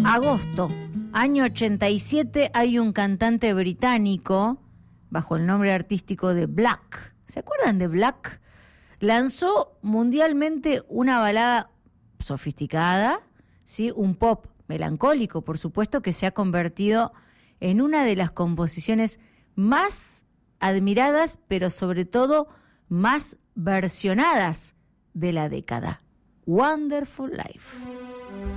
Agosto, año 87, hay un cantante británico, bajo el nombre artístico de Black. ¿Se acuerdan de Black? Lanzó mundialmente una balada sofisticada, ¿sí? Un pop melancólico, por supuesto, que se ha convertido en una de las composiciones más admiradas, pero sobre todo más versionadas de la década. Wonderful Life.